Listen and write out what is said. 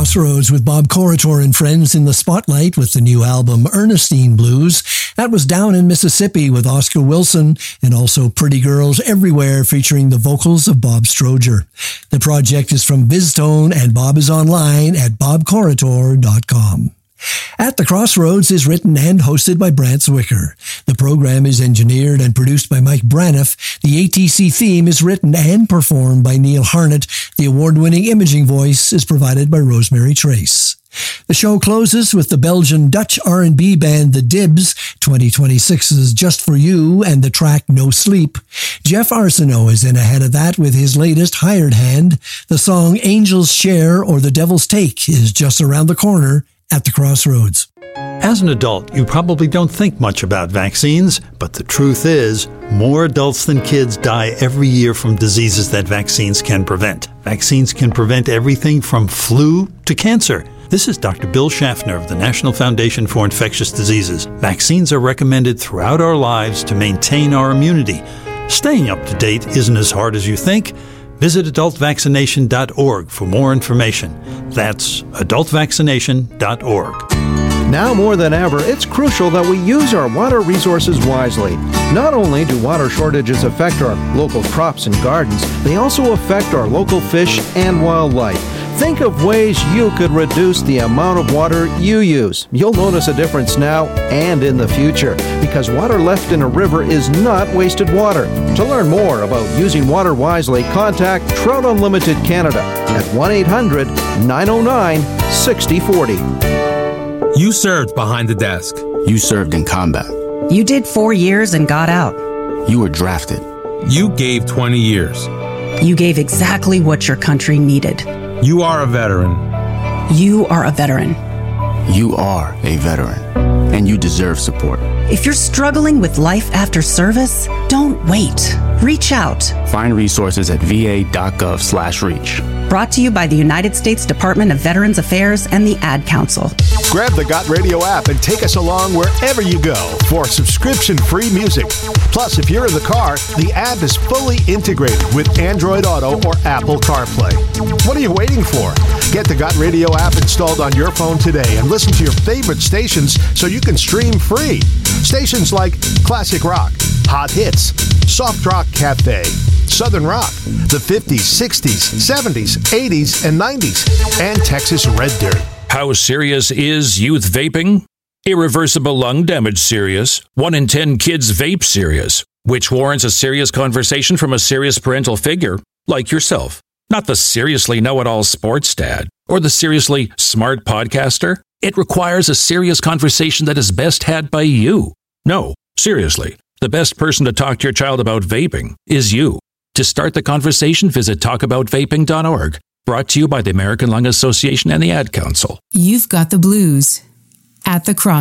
Crossroads with Bob Corritore and friends in the spotlight with the new album Ernestine Blues. That was Down in Mississippi with Oscar Wilson, and also Pretty Girls Everywhere featuring the vocals of Bob Stroger. The project is from VizTone, and Bob is online at bobcorritore.com. At the Crossroads is written and hosted by Brant Zwicker. The program is engineered and produced by Mike Braniff. The ATC theme is written and performed by Neil Harnett. The award-winning imaging voice is provided by Rosemary Trace. The show closes with the Belgian Dutch R&B band The Dibs, 2026's Just For You, and the track No Sleep. Jeff Arsenault is in ahead of that with his latest Hired Hand. The song Angel's Share or The Devil's Take is just around the corner at the Crossroads. As an adult, you probably don't think much about vaccines, but the truth is, more adults than kids die every year from diseases that vaccines can prevent. Vaccines can prevent everything from flu to cancer. This is Dr. Bill Schaffner of the National Foundation for Infectious Diseases. Vaccines are recommended throughout our lives to maintain our immunity. Staying up to date isn't as hard as you think. Visit adultvaccination.org for more information. That's adultvaccination.org. Now more than ever, it's crucial that we use our water resources wisely. Not only do water shortages affect our local crops and gardens, they also affect our local fish and wildlife. Think of ways you could reduce the amount of water you use. You'll notice a difference now and in the future, because water left in a river is not wasted water. To learn more about using water wisely, contact Trout Unlimited Canada at 1-800-909-6040. You served behind the desk. You served in combat. You did 4 years and got out. You were drafted. You gave 20 years. You gave exactly what your country needed. You are a veteran. You are a veteran. You are a veteran, and you deserve support. If you're struggling with life after service, don't wait. Reach out. Find resources at va.gov/reach. Brought to you by the United States Department of Veterans Affairs and the Ad Council. Grab the Got Radio app and take us along wherever you go for subscription-free music. Plus, if you're in the car, the app is fully integrated with Android Auto or Apple CarPlay. What are you waiting for? Get the Got Radio app installed on your phone today and listen to your favorite stations so you can stream free. Stations like Classic Rock, Hot Hits, Soft Rock Cafe, Southern Rock, the 50s, 60s, 70s, 80s, and 90s, and Texas Red Dirt. How serious is youth vaping? Irreversible lung damage serious. 1 in 10 kids vape serious, which warrants a serious conversation from a serious parental figure like yourself. Not the seriously know-it-all sports dad or the seriously smart podcaster. It requires a serious conversation that is best had by you. No, seriously, the best person to talk to your child about vaping is you. To start the conversation, visit talkaboutvaping.org. Brought to you by the American Lung Association and the Ad Council. You've got the blues at the Crossroads.